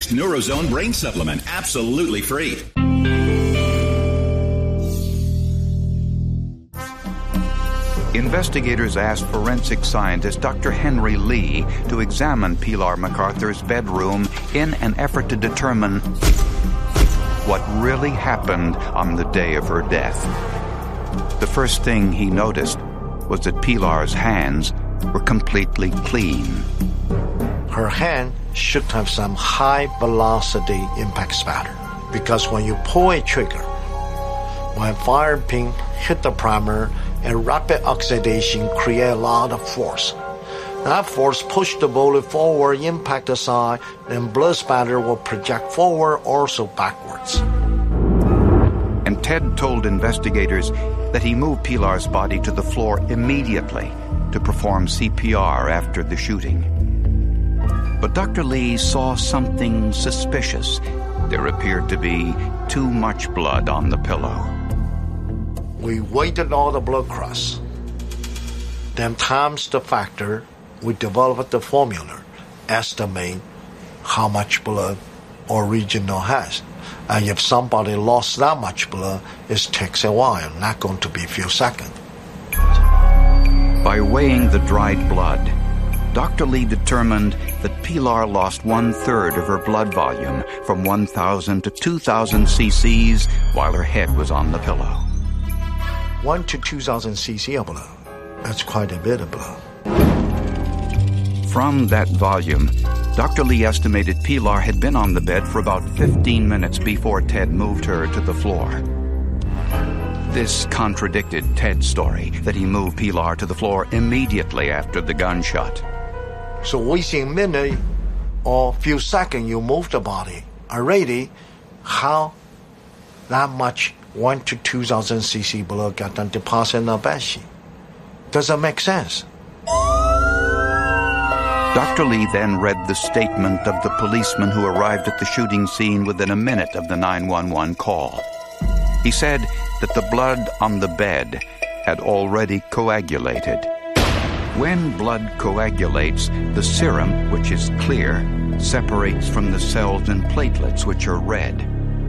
Neurozone brain supplement, absolutely free. Investigators asked forensic scientist Dr. Henry Lee to examine Pilar MacArthur's bedroom in an effort to determine what really happened on the day of her death. The first thing he noticed was that Pilar's hands were completely clean. Her hand should have some high-velocity impact spatter, because when you pull a trigger, when fire pin hit the primer, and rapid oxidation create a lot of force. That force pushed the bullet forward, impact the side, then blood spatter will project forward, also backwards. And Ted told investigators that he moved Pilar's body to the floor immediately to perform CPR after the shooting. But Dr. Lee saw something suspicious. There appeared to be too much blood on the pillow. We weighted all the blood cross. Then times the factor, we developed the formula, estimate how much blood original has. And if somebody lost that much blood, it takes a while, not going to be a few seconds. By weighing the dried blood, Dr. Lee determined that Pilar lost 1/3 of her blood volume, from 1,000 to 2,000 cc's, while her head was on the pillow. 1 to 2,000 cc of blood. That's quite a bit of blood. From that volume, Dr. Lee estimated Pilar had been on the bed for about 15 minutes before Ted moved her to the floor. This contradicted Ted's story that he moved Pilar to the floor immediately after the gunshot. So within a minute or few seconds you move the body. Already, how that much 1 to 2,000 cc blood got deposited in the bed sheet? Doesn't make sense. Dr. Lee then read the statement of the policeman who arrived at the shooting scene within a minute of the 911 call. He said that the blood on the bed had already coagulated. When blood coagulates, the serum, which is clear, separates from the cells and platelets, which are red.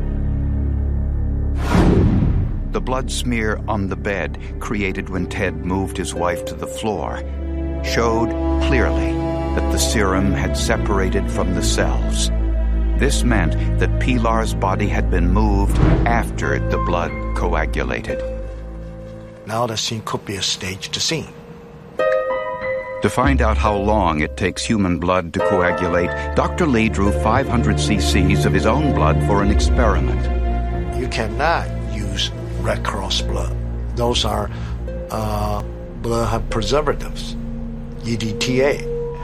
The blood smear on the bed, created when Ted moved his wife to the floor, showed clearly that the serum had separated from the cells. This meant that Pilar's body had been moved after the blood coagulated. Now the scene could be a staged scene. To find out how long it takes human blood to coagulate, Dr. Lee drew 500 cc's of his own blood for an experiment. You cannot use Red Cross blood. Those are blood have preservatives, EDTA.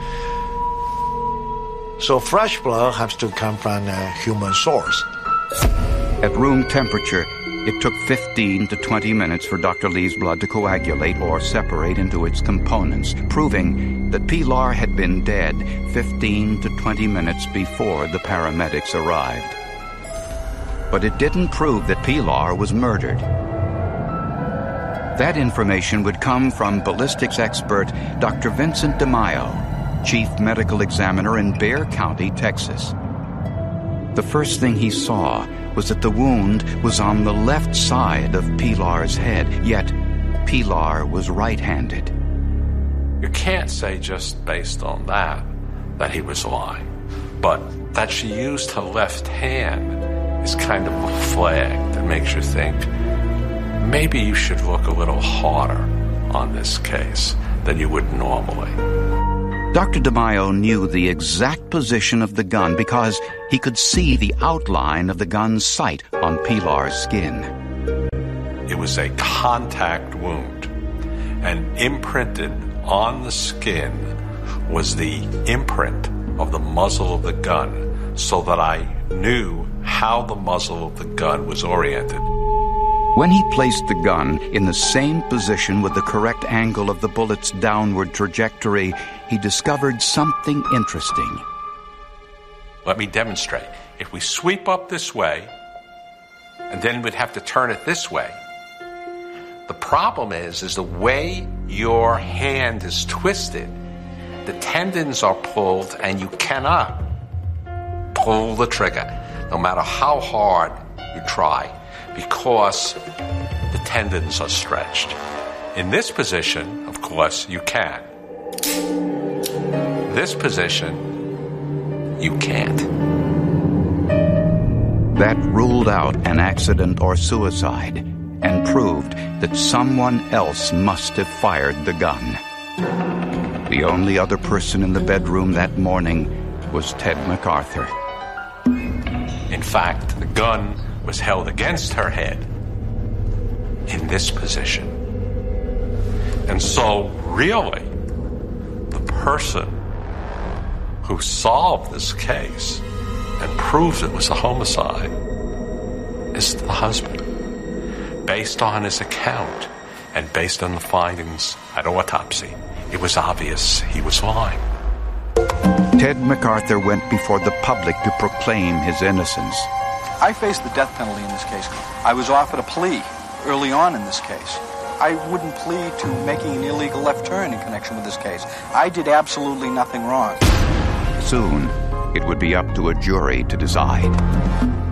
So fresh blood has to come from a human source. At room temperature, it took 15 to 20 minutes for Dr. Lee's blood to coagulate or separate into its components, proving that Pilar had been dead 15 to 20 minutes before the paramedics arrived. But it didn't prove that Pilar was murdered. That information would come from ballistics expert Dr. Vincent DeMaio, chief medical examiner in Bexar County, Texas. The first thing he saw was that the wound was on the left side of Pilar's head, yet Pilar was right-handed. You can't say just based on that he was lying. But that she used her left hand is kind of a flag that makes you think maybe you should look a little harder on this case than you would normally. Dr. DeMaio knew the exact position of the gun because he could see the outline of the gun's sight on Pilar's skin. It was a contact wound, and imprinted on the skin was the imprint of the muzzle of the gun, so that I knew how the muzzle of the gun was oriented. When he placed the gun in the same position with the correct angle of the bullet's downward trajectory, he discovered something interesting. Let me demonstrate. If we sweep up this way, and then we'd have to turn it this way, the problem is the way your hand is twisted, the tendons are pulled, and you cannot pull the trigger, no matter how hard you try, because the tendons are stretched. In this position, of course, you can. This position, you can't. That ruled out an accident or suicide and proved that someone else must have fired the gun. The only other person in the bedroom that morning was Ted MacArthur. In fact, the gun was held against her head in this position. And so, really, the person who solved this case and proved it was a homicide is the husband. Based on his account and based on the findings at autopsy, it was obvious he was lying. Ted MacArthur went before the public to proclaim his innocence. I faced the death penalty in this case. I was offered a plea early on in this case. I wouldn't plead to making an illegal left turn in connection with this case. I did absolutely nothing wrong. Soon, it would be up to a jury to decide.